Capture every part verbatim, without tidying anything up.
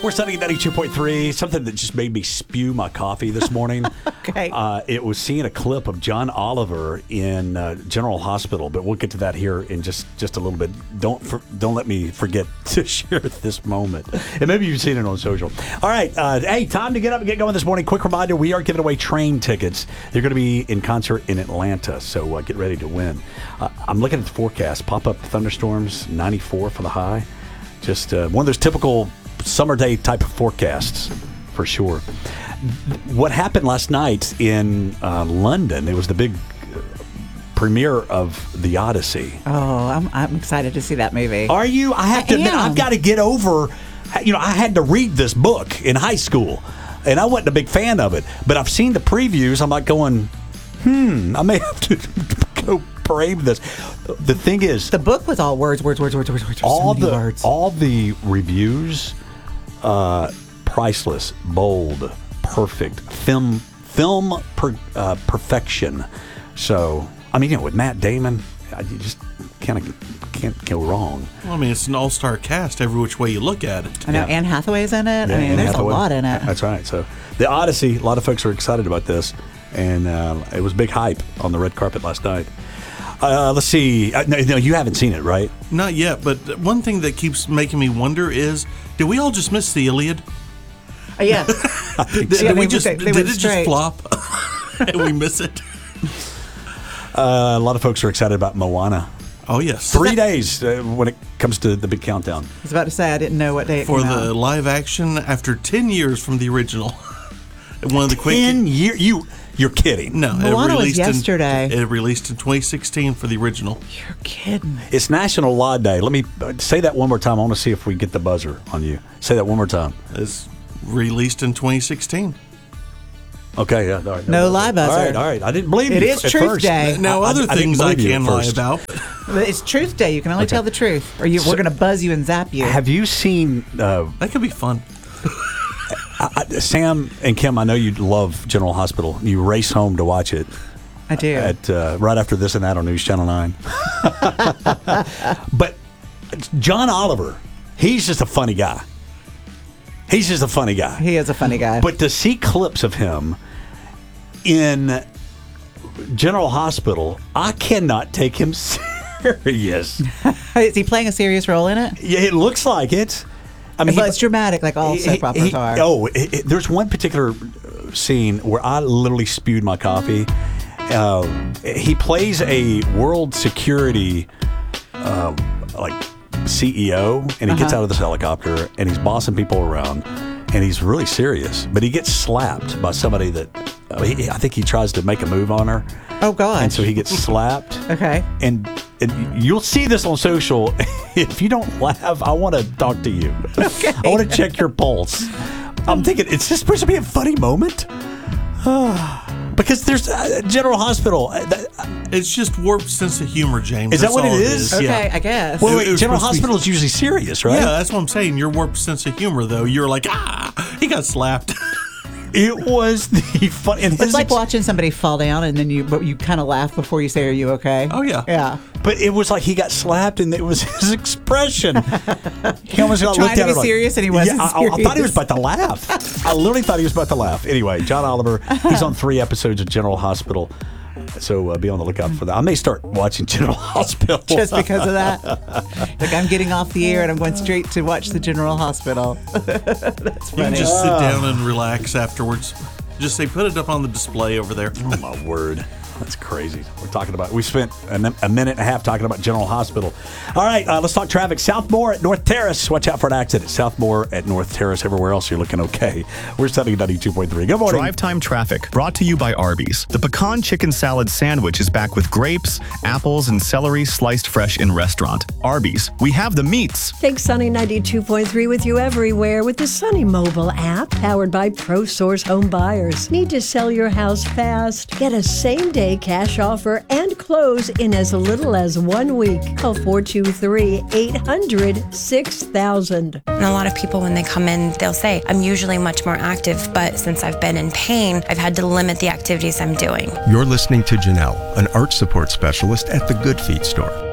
we're studying ninety-two point three. Something that just made me spew my coffee this morning. Okay. Uh, it was seeing a clip of John Oliver in uh, General Hospital, but we'll get to that here in just, just a little bit. Don't for, don't let me forget to share this moment. And maybe you've seen it on social. All right. Uh, hey, time to get up and get going this morning. Quick reminder, we are giving away train tickets. They're going to be in concert in Atlanta, so uh, get ready to win. Uh, I'm looking at the forecast. Pop-up thunderstorms, ninety-four for the high. Just uh, one of those typical summer day type of forecasts for sure. What happened last night in uh, London, it was the big premiere of The Odyssey. Oh, I'm, I'm excited to see that movie. Are you? I have to I admit, am. I've got to get over, you know, I had to read this book in high school, and I wasn't a big fan of it, but I've seen the previews. I'm like going, hmm, I may have to go brave this. The thing is, The book was all words, words, words, words, words, words. all so many the words. all the reviews, uh, priceless, bold, perfect, film film per, uh, perfection. So I mean, you know, with Matt Damon, I, you just kind of can't go wrong. Well, I mean, it's an all-star cast every which way you look at it. I know Yeah. Anne Hathaway's in it. Yeah, I mean, Anne there's Hathaway. a lot in it. That's right. So The Odyssey, a lot of folks are excited about this, and uh, it was big hype on the red carpet last night. Uh, let's see. Uh, no, no, you haven't seen it, right? Not yet, but one thing that keeps making me wonder is, did we all just miss the Iliad? Oh, yeah. Did, Yeah, did we they- just they- they did went it just straight. flop? And we miss it? Uh, a lot of folks are excited about Moana. Oh yes, Three days uh, when it comes to the big countdown. I was about to say, I didn't know what day it for came the out. live action after ten years from the original. One of the quick Ten year, you you're kidding? No, Moana it was released yesterday. In, it released in twenty sixteen for the original. You're kidding. It's National Law Day. Let me uh, say that one more time. I want to see if we get the buzzer on you. Say that one more time. It's released in twenty sixteen. Okay, yeah. All right, No lie buzzer. All right, all right. I didn't believe It you is at Truth first. Day. Now, I- other I didn't things I believe you can at lie first. about. But it's Truth Day. You can only Okay. tell the truth, or you, So- we're going to buzz you and zap you. Have you seen uh, That could be fun. I, I- Sam and Kim? I know you love General Hospital. You race home to watch it I do. at uh, right after this and that on News Channel Nine. But John Oliver, he's just a funny guy. He's just a funny guy. he is a funny guy. But to see clips of him in General Hospital, I cannot take him serious. Is he playing a serious role in it? Yeah, it looks like it. I mean, But he- it's dramatic, like all he- soap operas he- are. Oh, it, it- there's one particular scene where I literally spewed my coffee. Uh, he plays a world security uh, like C E O, and he gets Uh-huh. out of this helicopter and he's bossing people around, and he's really serious. But he gets slapped by somebody that uh, he, I think he tries to make a move on her, Oh, God. and so he gets slapped. Okay. And, and you'll see this on social. If you don't laugh, I want to talk to you. Okay. I want to check your pulse. I'm thinking, is this supposed to be a funny moment? Because there's uh, General Hospital. Uh, that- It's just warped sense of humor, James. Is that That's what it all is? Okay, Yeah. I guess. Well, It- wait, it was General supposed to be- Hospital is usually serious, right? Yeah, that's what I'm saying. Your warped sense of humor, though, you're like, ah, he got slapped. It was the fun. And It's his like ex- watching somebody fall down and then you but you kind of laugh before you say, "Are you okay?" Oh, yeah. Yeah. But it was like he got slapped, and it was his expression. He almost got Trying looked to at be him like- serious, and he wasn't Yeah, I, I thought he was serious. about to laugh. I literally thought he was about to laugh. Anyway, John Oliver, he's on three episodes of General Hospital, so uh, be on the lookout for that. I may start watching General Hospital Just because of that. Like, I'm getting off the air and I'm going straight to watch the General Hospital. That's You can funny. just sit down and relax afterwards. Just say, put it up on the display over there. Oh my word. That's crazy. We're talking about, we spent a, min- a minute and a half talking about General Hospital. All right, uh, let's talk traffic. Southmore at North Terrace. Watch out for an accident. Southmore at North Terrace. Everywhere else, you're looking okay. We're studying ninety-two point three. Good morning. Drive Time Traffic, brought to you by Arby's. The pecan chicken salad sandwich is back with grapes, apples, and celery sliced fresh in restaurant. Arby's, we have the meats. Take Sunny ninety-two point three with you everywhere with the Sunny mobile app, powered by ProSource Home Buyers. Need to sell your house fast? Get a same-day cash offer and close in as little as one week. Call four two three, eight hundred, six thousand. And a lot of people, when they come in, they'll say, I'm usually much more active, but since I've been in pain, I've had to limit the activities I'm doing. You're listening to Janelle, an arch support specialist at the Good Feet store.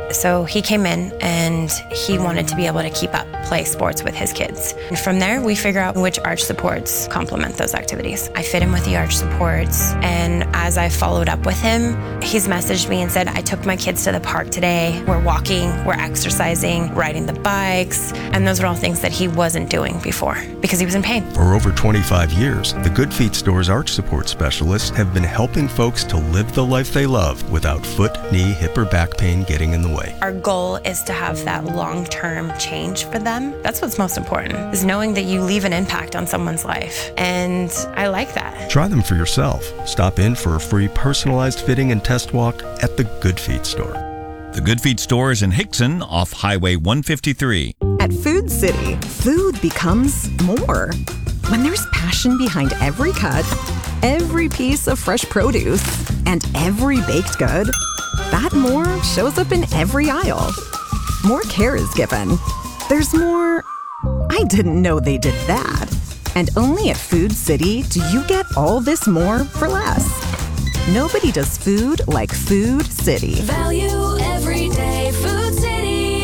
So he came in and he wanted to be able to keep up play sports with his kids. And from there, we figure out which arch supports complement those activities. I fit him with the arch supports, and as I followed up with him, he's messaged me and said, I took my kids to the park today. We're walking, we're exercising, riding the bikes, and those are all things that he wasn't doing before because he was in pain. For over twenty-five years, the Good Feet Store's arch support specialists have been helping folks to live the life they love without foot, knee, hip, or back pain getting in the way. Our goal is to have that long-term change for them. That's what's most important, is knowing that you leave an impact on someone's life. And I like that. Try them for yourself. Stop in for a free personalized fitting and test walk at the Good Feet Store. The Good Feet Store is in Hickson off Highway one fifty-three. At Food City, food becomes more. When there's passion behind every cut, every piece of fresh produce, and every baked good, that more shows up in every aisle. More care is given. There's more, I didn't know they did that. And only at Food City do you get all this more for less. Nobody does food like Food City. Value every day, Food City.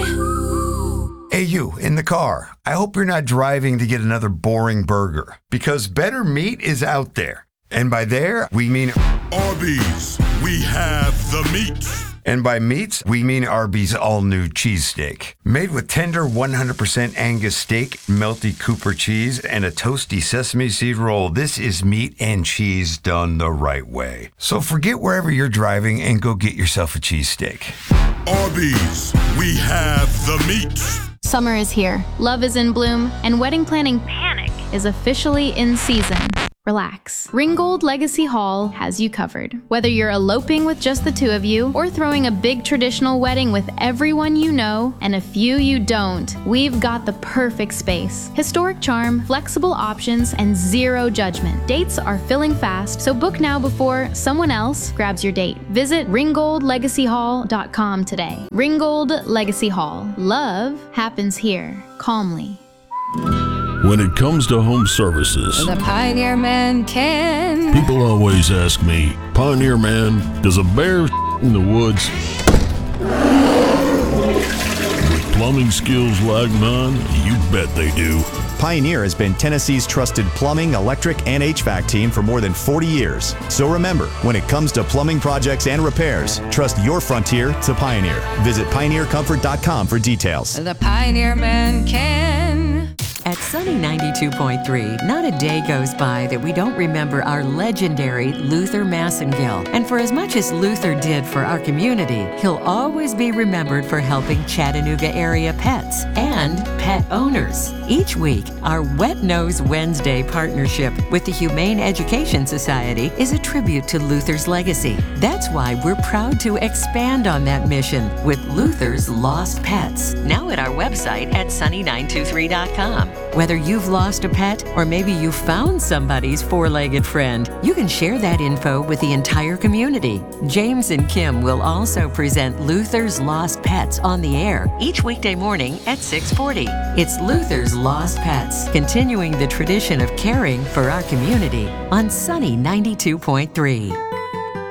Hey, you in the car. I hope you're not driving to get another boring burger, because better meat is out there. And by there, we mean Arby's. We have the meats. And by meats, we mean Arby's all-new cheesesteak. Made with tender one hundred percent Angus steak, melty Cooper cheese, and a toasty sesame seed roll, this is meat and cheese done the right way. So forget wherever you're driving and go get yourself a cheesesteak. Arby's. We have the meats. Summer is here, love is in bloom, and wedding planning panic is officially in season. Relax. Ringgold Legacy Hall has you covered. Whether you're eloping with just the two of you or throwing a big traditional wedding with everyone you know and a few you don't, we've got the perfect space. Historic charm, flexible options, and zero judgment. Dates are filling fast, so book now before someone else grabs your date. Visit ringgold legacy hall dot com today. Ringgold Legacy Hall. Love happens here, calmly. When it comes to home services, The Pioneer Man can. people always ask me, Pioneer Man, does a bear in the woods? With plumbing skills like mine, you bet they do. Pioneer has been Tennessee's trusted plumbing, electric, and H V A C team for more than forty years. So remember, when it comes to plumbing projects and repairs, trust your frontier to Pioneer. Visit pioneer comfort dot com for details. The Pioneer Man can. At Sunny ninety-two point three, not a day goes by that we don't remember our legendary Luther Massengill. And for as much as Luther did for our community, he'll always be remembered for helping Chattanooga area pets and pet owners. Each week, our Wet Nose Wednesday partnership with the Humane Education Society is a tribute to Luther's legacy. That's why we're proud to expand on that mission with Luther's Lost Pets, now at our website at sunny nine two three dot com. Whether you've lost a pet or maybe you found somebody's four-legged friend, you can share that info with the entire community. James and Kim will also present Luther's Lost Pets on the air each weekday morning at six forty. It's Luther's Lost Pets, continuing the tradition of caring for our community on Sunny ninety-two point three.